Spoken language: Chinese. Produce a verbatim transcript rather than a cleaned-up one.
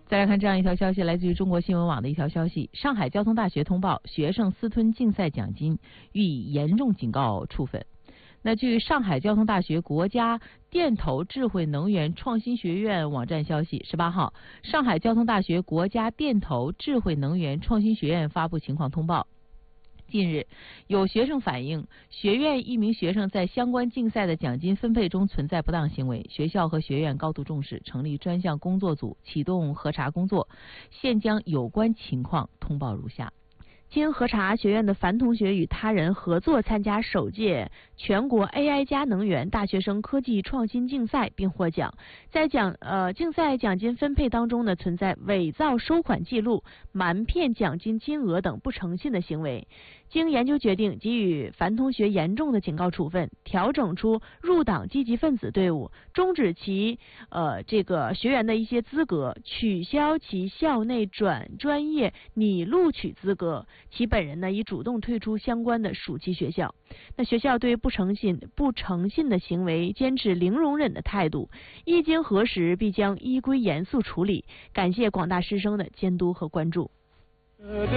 再来看这样一条消息，来自于中国新闻网的一条消息：上海交通大学通报，学生私吞竞赛奖金，予以严重警告处分。那据上海交通大学国家电投智慧能源创新学院网站消息，十八号，上海交通大学国家电投智慧能源创新学院发布情况通报。近日，有学生反映，学院一名学生在相关竞赛的奖金分配中存在不当行为，学校和学院高度重视，成立专项工作组，启动核查工作，现将有关情况通报如下。 经核查，学院的樊同学与他人合作参加首届全国 A I 加能源大学生科技创新竞赛并获奖，在奖呃竞赛奖金分配当中呢，存在伪造收款记录、瞒骗奖金金额等不诚信的行为。经研究决定，给予樊同学严重的警告处分，调整出入党积极分子队伍，终止其呃这个学员的一些资格，取消其校内转专业拟录取资格。其本人呢已主动退出相关的属级学校。那学校对不诚信、不诚信的行为坚持零容忍的态度，一经核实，必将依规严肃处理。感谢广大师生的监督和关注。